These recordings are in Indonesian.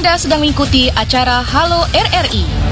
Anda sedang mengikuti acara Halo RRI.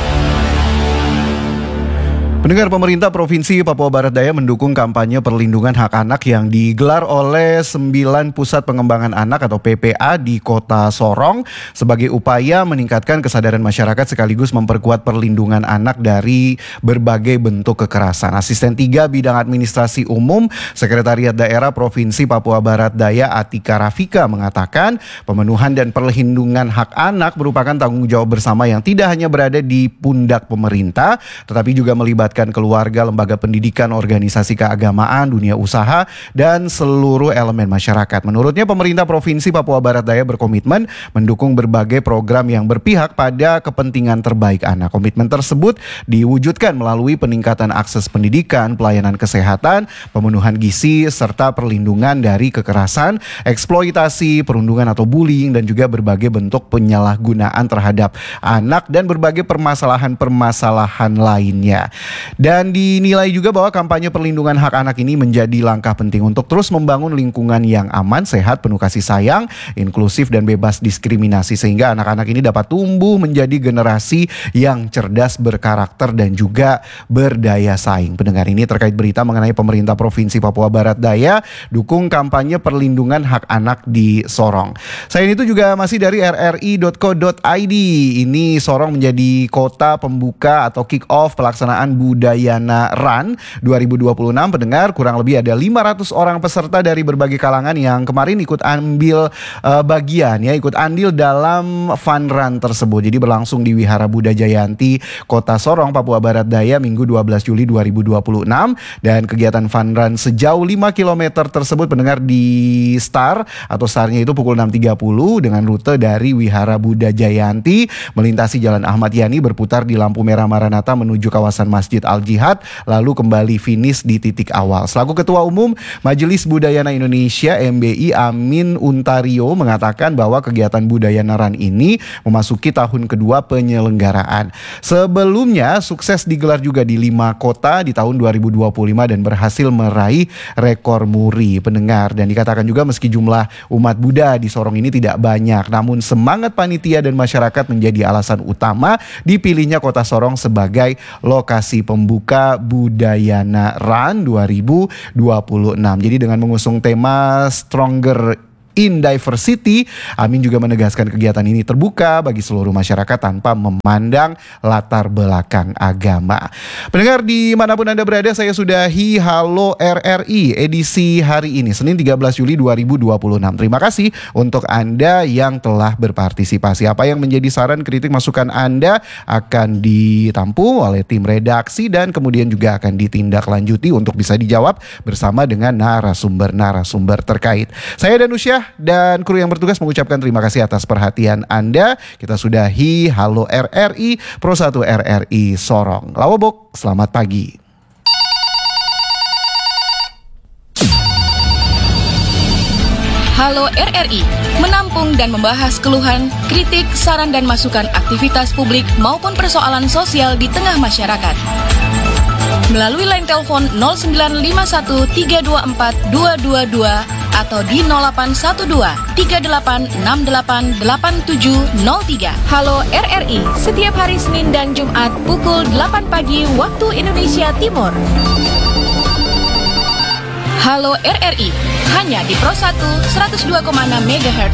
Pendengar, pemerintah Provinsi Papua Barat Daya mendukung kampanye perlindungan hak anak yang digelar oleh 9 Pusat Pengembangan Anak atau PPA di Kota Sorong sebagai upaya meningkatkan kesadaran masyarakat sekaligus memperkuat perlindungan anak dari berbagai bentuk kekerasan. Asisten 3 Bidang Administrasi Umum Sekretariat Daerah Provinsi Papua Barat Daya Atika Rafika mengatakan pemenuhan dan perlindungan hak anak merupakan tanggung jawab bersama yang tidak hanya berada di pundak pemerintah tetapi juga melibatkan keluarga, lembaga pendidikan, organisasi keagamaan, dunia usaha, dan seluruh elemen masyarakat. Menurutnya, pemerintah Provinsi Papua Barat Daya berkomitmen mendukung berbagai program yang berpihak pada kepentingan terbaik anak. Komitmen tersebut diwujudkan melalui peningkatan akses pendidikan, pelayanan kesehatan, pemenuhan gizi, serta perlindungan dari kekerasan, eksploitasi, perundungan atau bullying, dan juga berbagai bentuk penyalahgunaan terhadap anak dan berbagai permasalahan lainnya. Dan dinilai juga bahwa kampanye perlindungan hak anak ini menjadi langkah penting untuk terus membangun lingkungan yang aman, sehat, penuh kasih sayang, inklusif dan bebas diskriminasi sehingga anak-anak ini dapat tumbuh menjadi generasi yang cerdas, berkarakter dan juga berdaya saing. Pendengar, ini terkait berita mengenai pemerintah Provinsi Papua Barat Daya dukung kampanye perlindungan hak anak di Sorong. Selain itu juga masih dari rri.co.id, ini Sorong menjadi kota pembuka atau kick off pelaksanaan Budayana Run 2026. Pendengar, kurang lebih ada 500 orang peserta dari berbagai kalangan yang kemarin ikut ambil bagian ikut andil dalam fun run tersebut. Jadi berlangsung di Wihara Buddha Jayanti, Kota Sorong, Papua Barat Daya, Minggu 12 Juli 2026. Dan kegiatan fun run sejauh 5 km tersebut, pendengar, di startnya itu pukul 6.30 dengan rute dari Wihara Buddha Jayanti melintasi Jalan Ahmad Yani, berputar di lampu merah Maranatha menuju kawasan Masjid Al-Jihad, lalu kembali finish di titik awal. Selaku Ketua Umum Majelis Budayana Indonesia MBI Amin Untario mengatakan bahwa kegiatan Budayana Run ini memasuki tahun kedua penyelenggaraan. Sebelumnya sukses digelar juga di 5 kota di tahun 2025 dan berhasil meraih rekor muri, pendengar. Dan dikatakan juga meski jumlah umat Buddha di Sorong ini tidak banyak, namun semangat panitia dan masyarakat menjadi alasan utama dipilihnya Kota Sorong sebagai lokasi pembuka Budayana Run 2026. Jadi dengan mengusung tema Stronger in Diversity, Amin juga menegaskan kegiatan ini terbuka bagi seluruh masyarakat tanpa memandang latar belakang agama. Pendengar dimanapun Anda berada, saya sudahi Halo RRI edisi hari ini, Senin 13 Juli 2026. Terima kasih untuk Anda yang telah berpartisipasi. Apa yang menjadi saran, kritik, masukan Anda akan ditampung oleh tim redaksi dan kemudian juga akan ditindaklanjuti untuk bisa dijawab bersama dengan narasumber-narasumber terkait. Saya Danusyah dan kru yang bertugas mengucapkan terima kasih atas perhatian Anda. Kita sudahi Halo RRI Pro 1 RRI Sorong. Lawobok, selamat pagi. Halo RRI menampung dan membahas keluhan, kritik, saran dan masukan aktivitas publik maupun persoalan sosial di tengah masyarakat. Melalui line telepon 0951 324 222 atau di 0812 3868 8703. Halo RRI, setiap hari Senin dan Jumat pukul 8 pagi waktu Indonesia Timur. Halo RRI, hanya di Pro 1 102,6 MHz